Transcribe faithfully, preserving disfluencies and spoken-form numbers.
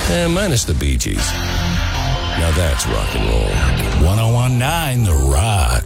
Eh, minus the Bee Gees. Now that's rock and roll. ten nineteen The Rock.